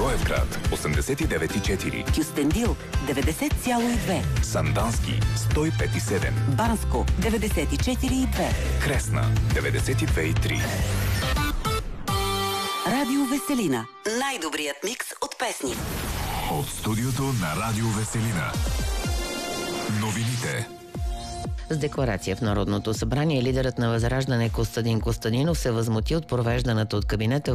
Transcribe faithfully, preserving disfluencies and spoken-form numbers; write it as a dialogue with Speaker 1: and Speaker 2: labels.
Speaker 1: Благоевград осемдесет и девет и четири,
Speaker 2: Кюстендил деветдесет цяло и две,
Speaker 1: Сандански сто и пет и седем,
Speaker 2: Банско деветдесет и четири и две,
Speaker 1: Кресна деветдесет и две и три.
Speaker 2: Радио Веселина. Най-добрият микс от песни.
Speaker 1: От студиото на Радио Веселина. Новините.
Speaker 3: С декларация в Народното събрание лидерът на Възраждане Костадин Костадинов се възмути от провежданата от кабинета